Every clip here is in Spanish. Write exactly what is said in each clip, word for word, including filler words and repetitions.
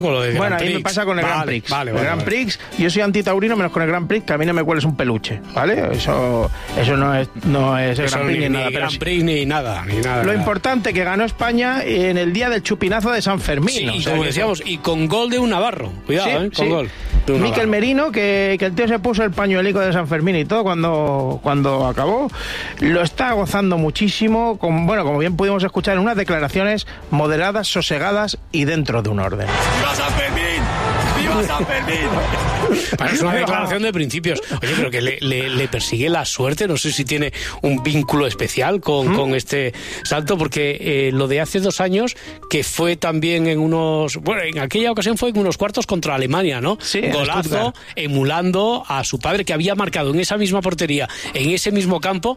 Bueno, a mí me pasa con el vale, Grand Prix. Vale, el vale, Grand vale. Prix, yo soy antitaurino menos con el Grand Prix, que a mí no me cueles un peluche, ¿vale? Eso eso no es no es el Eso Grand Prix ni, ni, ni nada. Pero Grand sí, Prix ni nada, ni nada. lo nada. importante que ganó España en el día del chupinazo de San Fermín. Sí, ¿no? y O sea, como que- decíamos, y con gol de un navarro. Cuidado, Sí, ¿eh? Con sí. gol de un Mikel navarro. Merino, que, que el tío se puso el pañuelico de San Fermín y todo cuando, cuando acabó, lo está gozando muchísimo, con, bueno, como bien pudimos escuchar en unas declaraciones moderadas, sosegadas y dentro de un orden. ¡Viva San Fermín! ¡Viva San Fermín! Bueno, es una declaración de principios. Oye, pero que le, le, le persigue la suerte. No sé si tiene un vínculo especial con, ¿Mm? con este salto, porque eh, lo de hace dos años, que fue también en unos... Bueno, en aquella ocasión fue en unos cuartos contra Alemania, ¿no? Sí, golazo, emulando a su padre, que había marcado en esa misma portería, en ese mismo campo,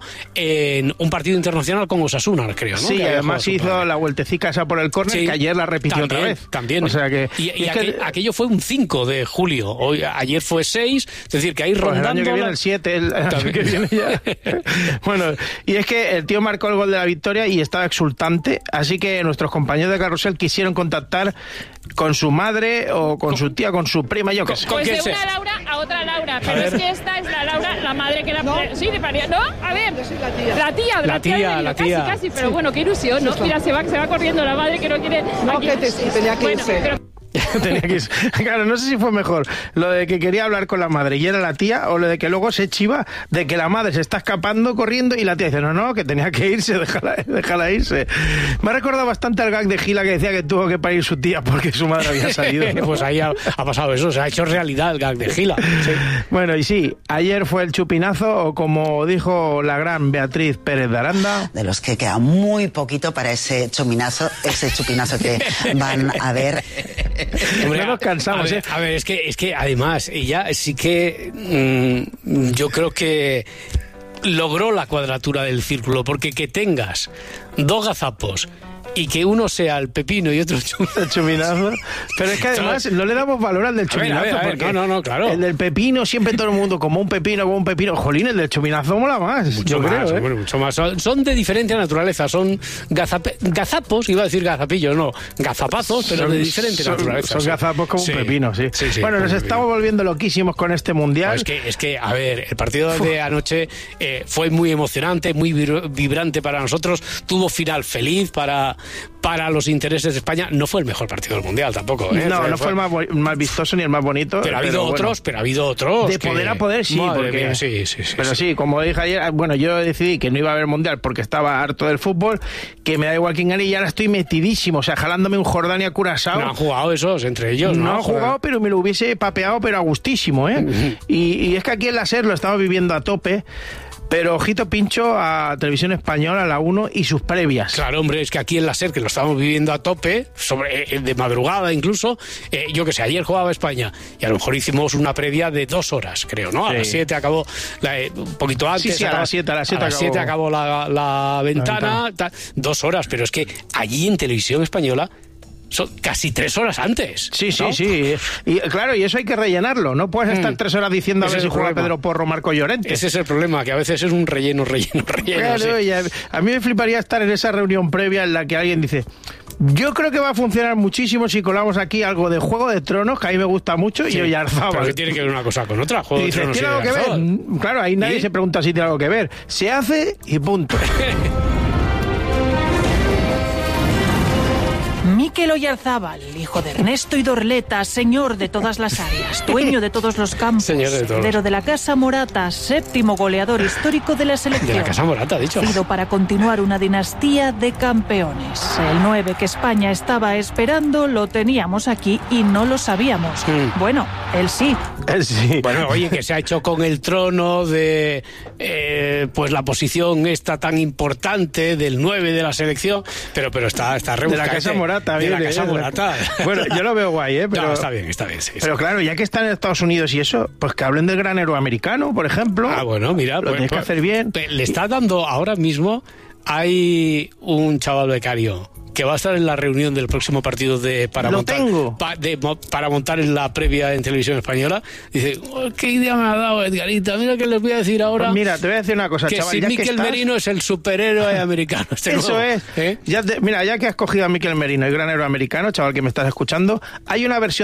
en un partido internacional con Osasuna, creo, ¿no? Sí, que además hizo la vueltecica esa por el córner, sí, que ayer la repitió también, otra vez. También. O sea que... Y, y es aquel, que, aquello fue un cinco de julio. Hoy, ayer fue seis, es decir, que ahí pues rondando... el año que viene la... el siete, el año que viene ya. Bueno, y es que el tío marcó el gol de la victoria y estaba exultante, así que nuestros compañeros de Carrusel quisieron contactar con su madre o con, con su tía, con su prima, yo qué sé. Pues de una Laura a otra Laura, pero es que esta es la Laura, la madre que la... ¿No? Sí, de María, ¿no? A ver, la tía, la tía, la tía, tía, la tía. Casi, casi, pero sí. Bueno, qué ilusión, ¿no? Mira, se va, se va corriendo la madre que no quiere... No, aquí. que te, tenía que bueno, irse. Pero... Tenía que ir. Claro, no sé si fue mejor lo de que quería hablar con la madre y era la tía, o lo de que luego se chiva de que la madre se está escapando corriendo y la tía dice, no, no, que tenía que irse, déjala, déjala irse. Me ha recordado bastante al gag de Gila, que decía que tuvo que parir su tía porque su madre había salido, ¿no? Pues ahí ha, ha pasado eso, se ha hecho realidad el gag de Gila. Sí. Bueno, y sí, ayer fue el chupinazo, o como dijo la gran Beatriz Pérez de Aranda, de los que queda muy poquito para ese chuminazo, ese chupinazo que van a ver. Hombre, no nos cansamos, a ver, ¿eh? A ver, es que, es que además ella sí que mmm, yo creo que logró la cuadratura del círculo, porque que tengas dos gazapos y que uno sea el pepino y otro el chuminazo. Pero es que además no le damos valor al del chuminazo. A ver, a ver, a ver, porque no, no, no, claro. El del pepino, siempre todo el mundo como un pepino, como un pepino. Jolín, el del chuminazo mola más. Mucho yo más, creo, ¿eh? bueno, mucho más. Son, son de diferente naturaleza, son gazape, gazapos, iba a decir gazapillos, no, gazapazos, pero son, de diferente son, naturaleza. Son sí. gazapos como sí. un pepino, sí. sí, sí bueno, nos estamos pepino. volviendo loquísimos con este mundial. No, es que, es que, a ver, el partido de anoche eh, fue muy emocionante, muy vibrante para nosotros, tuvo final feliz para, para los intereses de España. No fue el mejor partido del mundial tampoco, ¿eh? No, fue, no fue el más, más vistoso ni el más bonito. Pero ha habido pero otros, bueno, pero ha habido otros. de que... poder a poder, sí, Madre porque... mía, sí, sí, sí. Pero sí. sí, como dije ayer, bueno, yo decidí que no iba a haber mundial porque estaba harto del fútbol, que me da igual quién gane, y ahora estoy metidísimo, o sea, jalándome un Jordania-Curazao. No han jugado esos entre ellos, ¿no? No han jugado, pero me lo hubiese papeado, pero a gustísimo, ¿eh? Uh-huh. y, y es que aquí en la SER lo estamos viviendo a tope. Pero ojito pincho a Televisión Española, la uno y sus previas. Claro, hombre, es que aquí en la SER, que lo estamos viviendo a tope, sobre, de madrugada incluso, eh, yo que sé, ayer jugaba España y a lo mejor hicimos una previa de dos horas, creo, ¿no? A sí. las siete acabó, la, eh, un poquito antes. Sí, sí, acabó, a las siete, a las siete a las acabó, siete acabó la, la ventana, la ventana. Ta, dos horas, pero es que allí en Televisión Española son casi tres horas antes. Sí, sí, ¿no? sí. Y claro, y eso hay que rellenarlo. No puedes estar mm. tres horas diciendo a ver si juega problema. Pedro Porro, Marco Llorente. Ese es el problema, que a veces es un relleno, relleno, relleno. Claro, sí. y a, a mí me fliparía estar en esa reunión previa en la que alguien dice... Yo creo que va a funcionar muchísimo si colamos aquí algo de Juego de Tronos, que a mí me gusta mucho, sí, y Oyarzábal. Pero que tiene que ver una cosa con otra. Juego y dice, de Tronos ¿tiene algo que ver? Claro, ahí nadie ¿Y? se pregunta si tiene algo que ver. Se hace y punto. Mikel Oyarzábal, hijo de Ernesto y Dorleta, señor de todas las áreas, dueño de todos los campos, heredero de la Casa Morata, séptimo goleador histórico de la selección. De la Casa Morata, dicho. Nacido para continuar una dinastía de campeones. El nueve que España estaba esperando lo teníamos aquí y no lo sabíamos. Mm. Bueno, él sí. Él sí. Bueno, oye, que se ha hecho con el trono de eh, pues la posición esta tan importante del nueve de la selección, pero, pero está, está rebuscado. De la Casa Morata. De bien, la Casa eh, Morata. Bueno, yo lo veo guay, ¿eh? Pero, no, está bien, está bien, sí, Pero sí. claro, ya que están en Estados Unidos y eso, pues que hablen del gran héroe americano, por ejemplo. Ah, bueno, mira. Lo pues, tienes que hacer bien. Le está dando ahora mismo hay un chaval becario que va a estar en la reunión del próximo partido de para Lo montar tengo. Pa, de, para montar en la previa en Televisión Española. Dice, oh, qué idea me ha dado Edgarita, mira que les voy a decir ahora. Pues mira, te voy a decir una cosa, que chaval, si ya Mikel que estás... Merino es el superhéroe americano. Este Eso nuevo, es. ¿eh? Ya te... Mira, ya que has cogido a Mikel Merino, el gran héroe americano, chaval que me estás escuchando, hay una versión